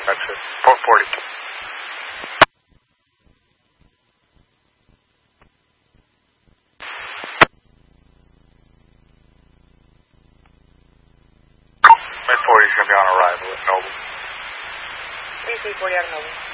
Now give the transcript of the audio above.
on exit 440. Mid-40 is going to be on arrival at Noble. 3340 out of Noble.